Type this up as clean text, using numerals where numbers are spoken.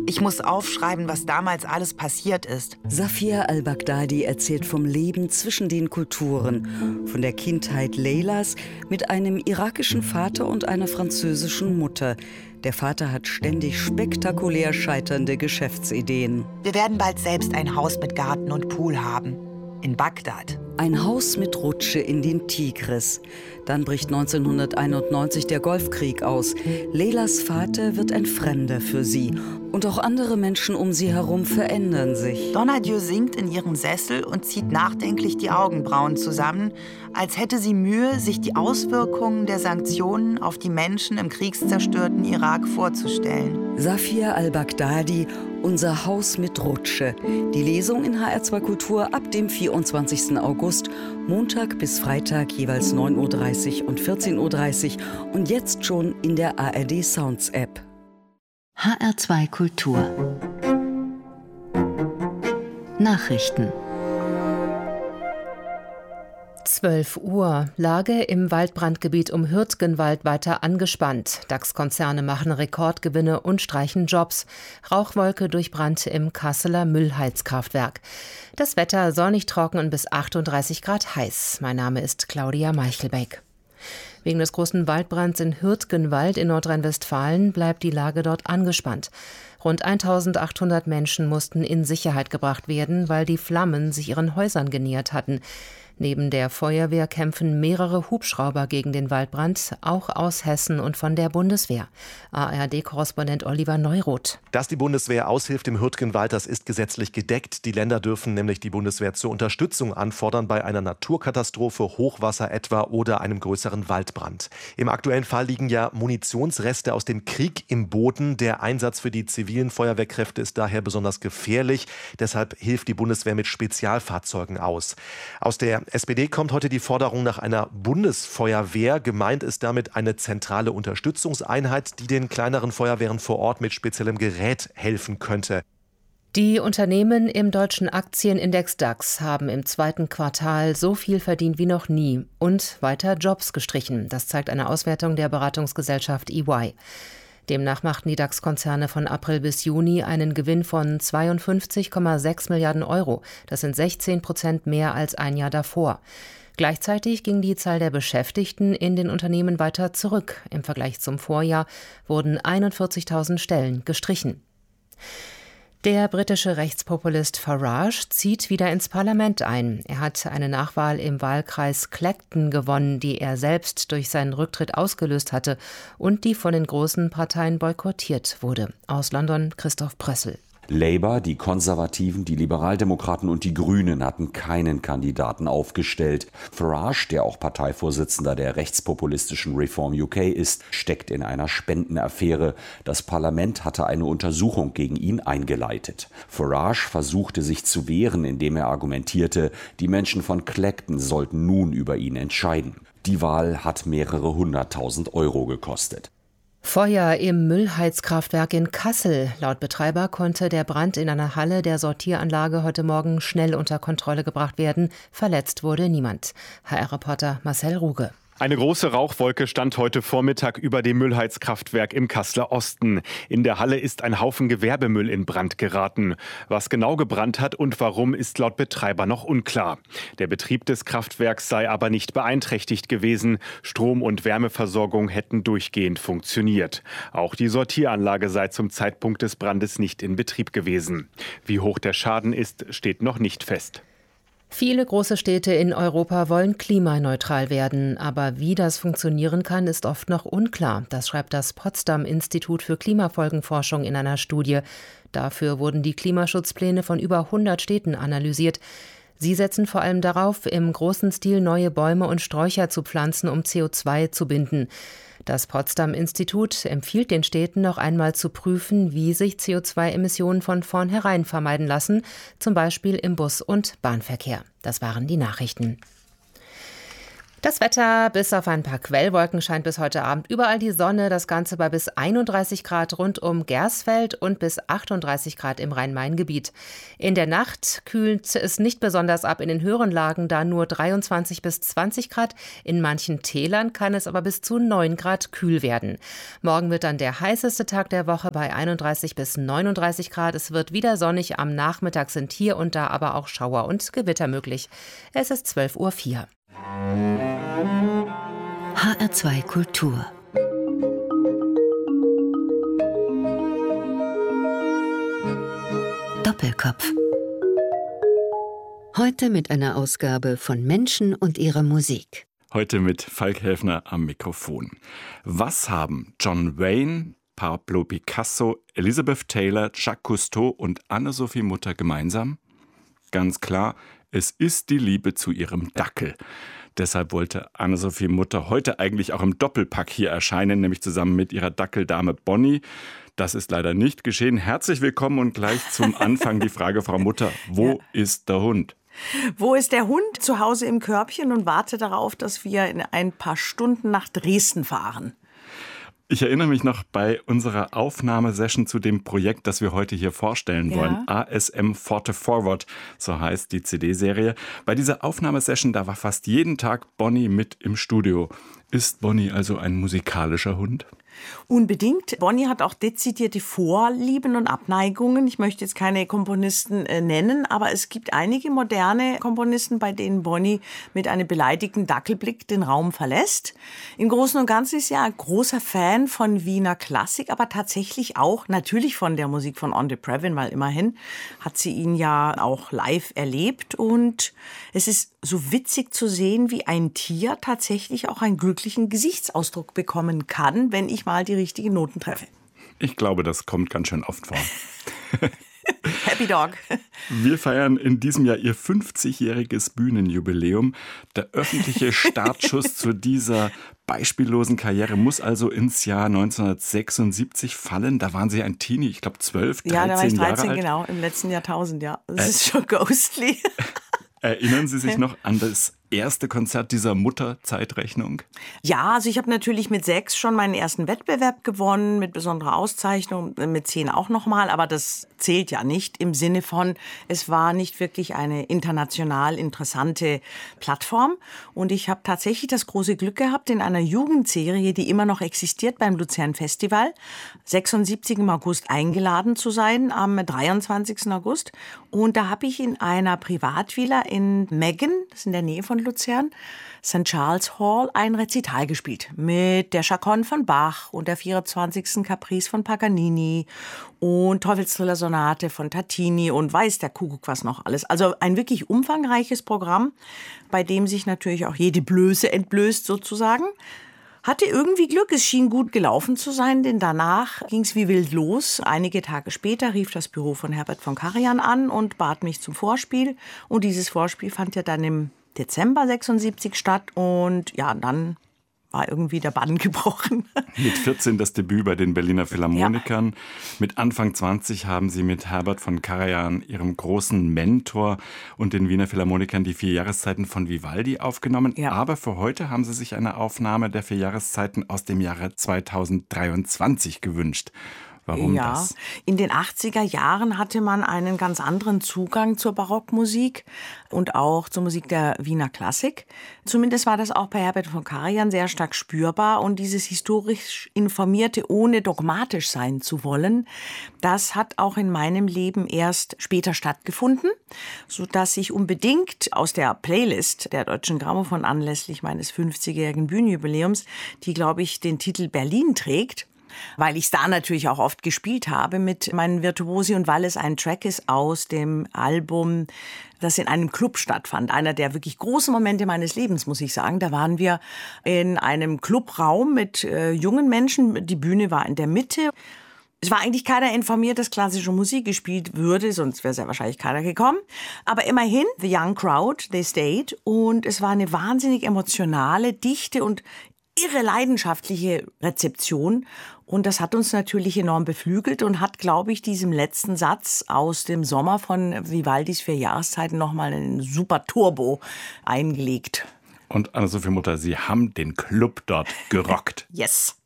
Ich muss aufschreiben, was damals alles passiert ist. Safia al-Baghdadi erzählt vom Leben zwischen den Kulturen, von der Kindheit Leylas mit einem irakischen Vater und einer französischen Mutter. Der Vater hat ständig spektakulär scheiternde Geschäftsideen. Wir werden bald selbst ein Haus mit Garten und Pool haben. In Bagdad. Ein Haus mit Rutsche in den Tigris. Dann bricht 1991 der Golfkrieg aus. Leylas Vater wird ein Fremder für sie. Und auch andere Menschen um sie herum verändern sich. Donadieu sinkt in ihrem Sessel und zieht nachdenklich die Augenbrauen zusammen, als hätte sie Mühe, sich die Auswirkungen der Sanktionen auf die Menschen im kriegszerstörten Irak vorzustellen. Safia al-Baghdadi, Unser Haus mit Rutsche. Die Lesung in HR2 Kultur ab dem 24. August, Montag bis Freitag jeweils 9.30 Uhr und 14.30 Uhr und jetzt schon in der ARD Sounds App. HR2 Kultur Nachrichten 12 Uhr. Lage im Waldbrandgebiet um Hürtgenwald weiter angespannt. DAX-Konzerne machen Rekordgewinne und streichen Jobs. Rauchwolke durch Brand im Kasseler Müllheizkraftwerk. Das Wetter sonnig trocken und bis 38 Grad heiß. Mein Name ist Claudia Meichelbeck. Wegen des großen Waldbrands in Hürtgenwald in Nordrhein-Westfalen bleibt die Lage dort angespannt. Rund 1800 Menschen mussten in Sicherheit gebracht werden, weil die Flammen sich ihren Häusern genähert hatten. Neben der Feuerwehr kämpfen mehrere Hubschrauber gegen den Waldbrand, auch aus Hessen und von der Bundeswehr. ARD-Korrespondent Oliver Neuroth. Dass die Bundeswehr aushilft im Hürtgenwald, das ist gesetzlich gedeckt. Die Länder dürfen nämlich die Bundeswehr zur Unterstützung anfordern bei einer Naturkatastrophe, Hochwasser etwa oder einem größeren Waldbrand. Im aktuellen Fall liegen ja Munitionsreste aus dem Krieg im Boden. Der Einsatz für die zivilen Feuerwehrkräfte ist daher besonders gefährlich. Deshalb hilft die Bundeswehr mit Spezialfahrzeugen aus. Aus der SPD kommt heute die Forderung nach einer Bundesfeuerwehr. Gemeint ist damit eine zentrale Unterstützungseinheit, die den kleineren Feuerwehren vor Ort mit speziellem Gerät helfen könnte. Die Unternehmen im deutschen Aktienindex DAX haben im zweiten Quartal so viel verdient wie noch nie und weiter Jobs gestrichen. Das zeigt eine Auswertung der Beratungsgesellschaft EY. Demnach machten die DAX-Konzerne von April bis Juni einen Gewinn von 52,6 Milliarden Euro. Das sind 16% mehr als ein Jahr davor. Gleichzeitig ging die Zahl der Beschäftigten in den Unternehmen weiter zurück. Im Vergleich zum Vorjahr wurden 41.000 Stellen gestrichen. Der britische Rechtspopulist Farage zieht wieder ins Parlament ein. Er hat eine Nachwahl im Wahlkreis Clacton gewonnen, die er selbst durch seinen Rücktritt ausgelöst hatte und die von den großen Parteien boykottiert wurde. Aus London Christoph Prössel. Labour, die Konservativen, die Liberaldemokraten und die Grünen hatten keinen Kandidaten aufgestellt. Farage, der auch Parteivorsitzender der rechtspopulistischen Reform UK ist, steckt in einer Spendenaffäre. Das Parlament hatte eine Untersuchung gegen ihn eingeleitet. Farage versuchte sich zu wehren, indem er argumentierte, die Menschen von Clacton sollten nun über ihn entscheiden. Die Wahl hat mehrere 100.000 Euro gekostet. Feuer im Müllheizkraftwerk in Kassel. Laut Betreiber konnte der Brand in einer Halle der Sortieranlage heute Morgen schnell unter Kontrolle gebracht werden. Verletzt wurde niemand. HR-Reporter Marcel Ruge. Eine große Rauchwolke stand heute Vormittag über dem Müllheizkraftwerk im Kasseler Osten. In der Halle ist ein Haufen Gewerbemüll in Brand geraten. Was genau gebrannt hat und warum, ist laut Betreiber noch unklar. Der Betrieb des Kraftwerks sei aber nicht beeinträchtigt gewesen. Strom- und Wärmeversorgung hätten durchgehend funktioniert. Auch die Sortieranlage sei zum Zeitpunkt des Brandes nicht in Betrieb gewesen. Wie hoch der Schaden ist, steht noch nicht fest. Viele große Städte in Europa wollen klimaneutral werden, aber wie das funktionieren kann, ist oft noch unklar. Das schreibt das Potsdam-Institut für Klimafolgenforschung in einer Studie. Dafür wurden die Klimaschutzpläne von über 100 Städten analysiert. Sie setzen vor allem darauf, im großen Stil neue Bäume und Sträucher zu pflanzen, um CO2 zu binden. Das Potsdam-Institut empfiehlt den Städten noch einmal zu prüfen, wie sich CO2-Emissionen von vornherein vermeiden lassen, zum Beispiel im Bus- und Bahnverkehr. Das waren die Nachrichten. Das Wetter, bis auf ein paar Quellwolken, scheint bis heute Abend überall die Sonne. Das Ganze bei bis 31 Grad rund um Gersfeld und bis 38 Grad im Rhein-Main-Gebiet. In der Nacht kühlt es nicht besonders ab in den höheren Lagen, da nur 23 bis 20 Grad. In manchen Tälern kann es aber bis zu 9 Grad kühl werden. Morgen wird dann der heißeste Tag der Woche bei 31 bis 39 Grad. Es wird wieder sonnig. Am Nachmittag sind hier und da aber auch Schauer und Gewitter möglich. Es ist 12:04 Uhr. HR2 Kultur. Doppelkopf. Heute mit einer Ausgabe von Menschen und ihrer Musik. Heute mit Falk Häfner am Mikrofon. Was haben John Wayne, Pablo Picasso, Elizabeth Taylor, Jacques Cousteau und Anne-Sophie Mutter gemeinsam? Ganz klar, es ist die Liebe zu ihrem Dackel. Deshalb wollte Anne-Sophie Mutter heute eigentlich auch im Doppelpack hier erscheinen, nämlich zusammen mit ihrer Dackeldame Bonnie. Das ist leider nicht geschehen. Herzlich willkommen und gleich zum Anfang die Frage, Frau Mutter, wo ist der Hund? Wo ist der Hund? Zu Hause im Körbchen und warte darauf, dass wir in ein paar Stunden nach Dresden fahren. Ich erinnere mich noch bei unserer Aufnahmesession zu dem Projekt, das wir heute hier vorstellen wollen. ASM Forte Forward, so heißt die CD-Serie. Bei dieser Aufnahmesession, da war fast jeden Tag Bonnie mit im Studio. Ist Bonnie also ein musikalischer Hund? Unbedingt. Bonnie hat auch dezidierte Vorlieben und Abneigungen. Ich möchte jetzt keine Komponisten nennen, aber es gibt einige moderne Komponisten, bei denen Bonnie mit einem beleidigten Dackelblick den Raum verlässt. Im Großen und Ganzen ist sie ein großer Fan von Wiener Klassik, aber tatsächlich auch natürlich von der Musik von Andre Previn, weil immerhin hat sie ihn ja auch live erlebt. Und es ist so witzig zu sehen, wie ein Tier tatsächlich auch einen glücklichen Gesichtsausdruck bekommen kann, wenn ich mal die richtigen Noten treffe. Ich glaube, das kommt ganz schön oft vor. Happy Dog. Wir feiern in diesem Jahr ihr 50-jähriges Bühnenjubiläum. Der öffentliche Startschuss zu dieser beispiellosen Karriere muss also ins Jahr 1976 fallen. Da waren Sie ein Teenie, ich glaube 12, 13 Jahre alt. Ja, da war ich 13, genau, im letzten Jahrtausend, ja. Das ist schon ghostly. Erinnern Sie sich noch an das erste Konzert dieser Mutterzeitrechnung? Ja, also ich habe natürlich mit 6 schon meinen ersten Wettbewerb gewonnen, mit besonderer Auszeichnung, mit 10 auch nochmal, aber das zählt ja nicht im Sinne von, es war nicht wirklich eine international interessante Plattform. Und ich habe tatsächlich das große Glück gehabt, in einer Jugendserie, die immer noch existiert beim Luzern Festival, 76 im August eingeladen zu sein, am 23. August. Und da habe ich in einer Privatvilla in Meggen, das ist in der Nähe von Luzern, St. Charles Hall, ein Rezital gespielt mit der Chaconne von Bach und der 24. Caprice von Paganini und Teufelstriller-Sonate von Tartini und weiß der Kuckuck was noch alles. Also ein wirklich umfangreiches Programm, bei dem sich natürlich auch jede Blöße entblößt sozusagen. Hatte irgendwie Glück, es schien gut gelaufen zu sein, denn danach ging es wie wild los. Einige Tage später rief das Büro von Herbert von Karajan an und bat mich zum Vorspiel. Und dieses Vorspiel fand ja dann im Dezember 76 statt und ja, dann war irgendwie der Bann gebrochen. Mit 14 das Debüt bei den Berliner Philharmonikern. Ja. Mit Anfang 20 haben Sie mit Herbert von Karajan, Ihrem großen Mentor, und den Wiener Philharmonikern die 4 Jahreszeiten von Vivaldi aufgenommen. Ja. Aber für heute haben Sie sich eine Aufnahme der 4 Jahreszeiten aus dem Jahre 2023 gewünscht. Warum das? In den 80er Jahren hatte man einen ganz anderen Zugang zur Barockmusik und auch zur Musik der Wiener Klassik. Zumindest war das auch bei Herbert von Karajan sehr stark spürbar. Und dieses historisch Informierte, ohne dogmatisch sein zu wollen, das hat auch in meinem Leben erst später stattgefunden, sodass ich unbedingt aus der Playlist der Deutschen Grammophon anlässlich meines 50-jährigen Bühnenjubiläums, die, glaube ich, den Titel Berlin trägt, weil ich es da natürlich auch oft gespielt habe mit meinen Virtuosi und weil es ein Track ist aus dem Album, das in einem Club stattfand. Einer der wirklich großen Momente meines Lebens, muss ich sagen. Da waren wir in einem Clubraum mit jungen Menschen. Die Bühne war in der Mitte. Es war eigentlich keiner informiert, dass klassische Musik gespielt würde, sonst wäre sehr wahrscheinlich keiner gekommen. Aber immerhin, the young crowd, they stayed. Und es war eine wahnsinnig emotionale, dichte und irre leidenschaftliche Rezeption. Und das hat uns natürlich enorm beflügelt und hat, glaube ich, diesem letzten Satz aus dem Sommer von Vivaldis 4 Jahreszeiten nochmal einen super Turbo eingelegt. Und Anne-Sophie Mutter, Sie haben den Club dort gerockt. Yes.